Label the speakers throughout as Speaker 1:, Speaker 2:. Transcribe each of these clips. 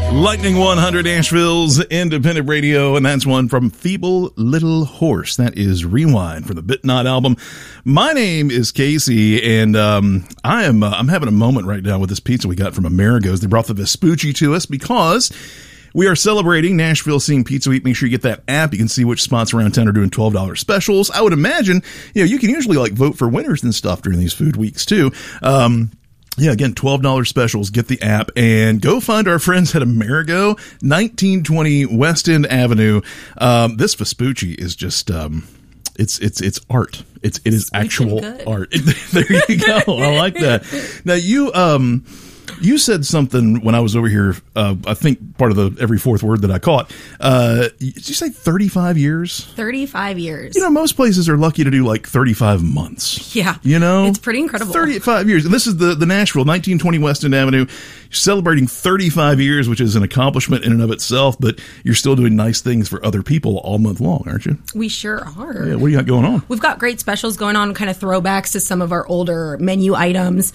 Speaker 1: Lightning 100, Asheville's independent radio, and that's one from Feeble Little Horse. That is Rewind from the Bit Not album. My name is Casey, and I'm having a moment right now with this pizza we got from Amerigo's. They brought the Vespucci to us because we are celebrating Nashville Scene Pizza Week. Make sure you get that app. You can see which spots around town are doing $12 specials. I would imagine, you can usually vote for winners and stuff during these food weeks too. Yeah, again, $12 specials. Get the app and go find our friends at Amerigo, 1920 West End Avenue. This Vespucci is just, it's art. It is actual art. There you go. I like that. Now you said something when I was over here, I think part of the every fourth word that I caught. Did you say 35 years?
Speaker 2: 35 years.
Speaker 1: Most places are lucky to do like 35 months.
Speaker 2: Yeah.
Speaker 1: It's
Speaker 2: pretty incredible.
Speaker 1: 35 years. And this is the Nashville, 1920 West End Avenue. You're celebrating 35 years, which is an accomplishment in and of itself, but you're still doing nice things for other people all month long, aren't you?
Speaker 2: We sure are.
Speaker 1: Yeah, what do you got going on?
Speaker 2: We've got great specials going on, kind of throwbacks to some of our older menu items,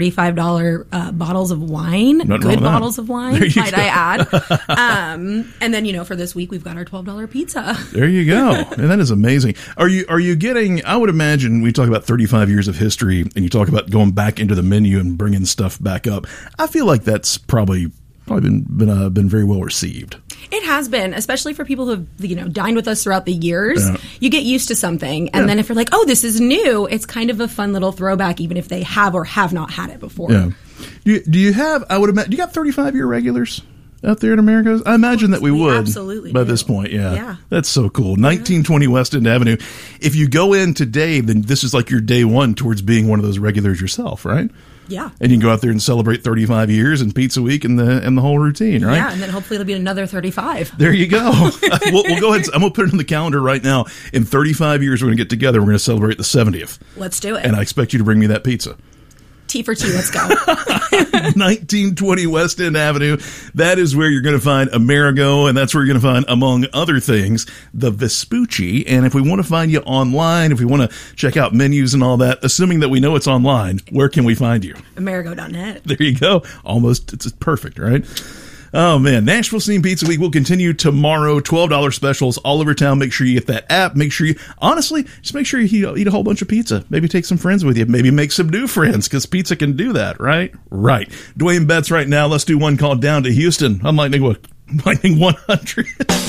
Speaker 2: $35 bottles of wine, good bottles of wine, might I add. And then, for this week, we've got our $12 pizza.
Speaker 1: There you go. And that is amazing. Are you getting, I would imagine we talk about 35 years of history and you talk about going back into the menu and bringing stuff back up. I feel like that's probably been very well received.
Speaker 2: It has been, especially for people who have, dined with us throughout the years. Yeah. You get used to something. And then if you're like, oh, this is new, it's kind of a fun little throwback, even if they have or have not had it before.
Speaker 1: Yeah. Do you have, I would imagine, do you got 35-year regulars out there in America? I imagine that we would.
Speaker 2: Absolutely
Speaker 1: by
Speaker 2: do.
Speaker 1: This point, yeah. That's so cool. 1920 West End Avenue. If you go in today, then this is like your day one towards being one of those regulars yourself, right?
Speaker 2: Yeah.
Speaker 1: And you can go out there and celebrate 35 years and Pizza Week and the whole routine, right?
Speaker 2: Yeah, and then hopefully it'll be another 35.
Speaker 1: There you go. We'll go ahead. I'm going to put it on the calendar right now. In 35 years, we're going to get together. We're going to celebrate the 70th.
Speaker 2: Let's do it.
Speaker 1: And I expect you to bring me that pizza.
Speaker 2: T for T, let's go.
Speaker 1: 1920 West End Avenue. That is where you're going to find Amerigo, and that's where you're going to find, among other things, the Vespucci. And if we want to find you online, if we want to check out menus and all that, assuming that we know it's online, where can we find you?
Speaker 2: Amerigo.net.
Speaker 1: There you go. Almost. It's perfect, right? Oh, man. Nashville Scene Pizza Week will continue tomorrow. $12 specials all over town. Make sure you get that app. Make sure just make sure you eat a whole bunch of pizza. Maybe take some friends with you. Maybe make some new friends, because pizza can do that, right? Right. Dwayne Betts right now. Let's do one called Down to Houston. I'm Lightning 100.